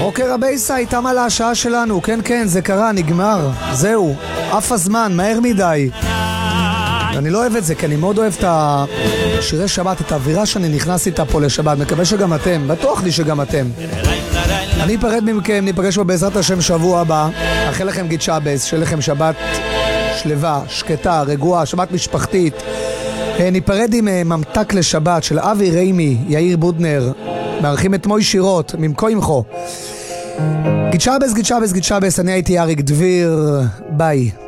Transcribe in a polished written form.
אוקיי רבייסה, איתם על השעה שלנו. כן, כן, זה קרה, נגמר. זהו, אף הזמן, מהר מדי. אני לא אוהב את זה, כי אני מאוד אוהב את השירי שבת, את האווירה שאני נכנס איתה פה לשבת. מקווה שגם אתם, בטוח לי שגם אתם. אני אפרד מכם, ניפגש פה בעזרת השם שבוע הבא. אאחל לכם גיד שבס, שיהיה לכם שבת שלווה, שקטה, רגועה, שבת משפחתית. ניפרד עם ממתק לשבת של אבי ריימי, יאיר בודנר. מארחים את מוי שירות, ממקו עמכו. גיד שבס, גיד שבס, גיד שבס, אני הייתי אריק דביר. ביי.